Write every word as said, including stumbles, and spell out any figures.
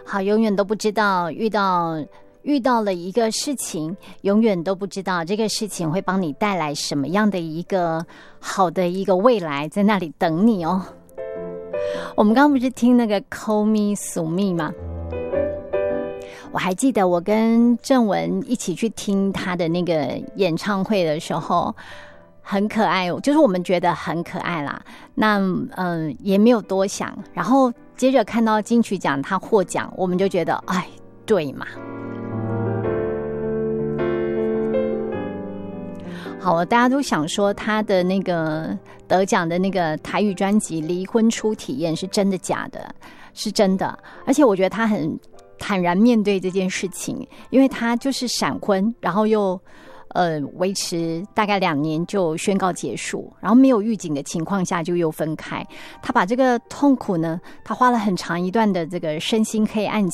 好，永远都不知道遇到遇到了一个事情，永远都不知道这个事情会帮你带来什么样的一个好的一个未来在那里等你哦。我们刚刚不是听那个 Call Me Sumi 吗？我还记得我跟郑文一起去听他的那个演唱会的时候，很可爱，就是我们觉得很可爱啦。那嗯、呃，也没有多想。然后接着看到金曲奖他获奖，我们就觉得，哎，对嘛。好，大家都想说他的那个得奖的那个台语专辑《离婚初体验》是真的假的？是真的，而且我觉得他很坦然面对这件事情，因为他就是闪婚，然后又呃维持大概两年就宣告结束，然后没有预警的情况下就又分开。他把这个痛苦呢，他花了很长一段的这个身心黑暗期